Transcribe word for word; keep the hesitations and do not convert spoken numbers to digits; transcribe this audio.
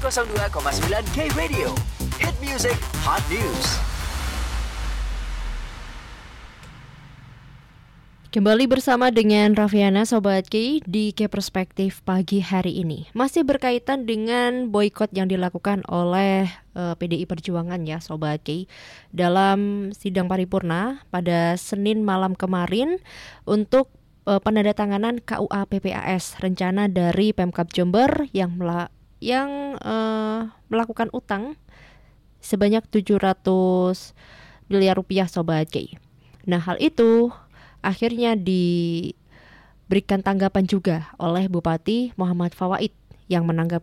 seratus dua koma sembilan K Radio. Hit Music Hot News. Kembali bersama dengan Raffiana Sobat Ki di K Perspektif pagi hari ini. Masih berkaitan dengan boikot yang dilakukan oleh uh, P D I Perjuangan ya Sobat Ki. Dalam sidang paripurna pada Senin malam kemarin untuk uh, penandatanganan K U A P P A S, rencana dari Pemkab Jember yang mela- yang uh, melakukan utang sebanyak tujuh ratus miliar rupiah Sobat Ki. Nah, hal itu akhirnya diberikan tanggapan juga oleh Bupati Muhammad Fawaid yang menanggap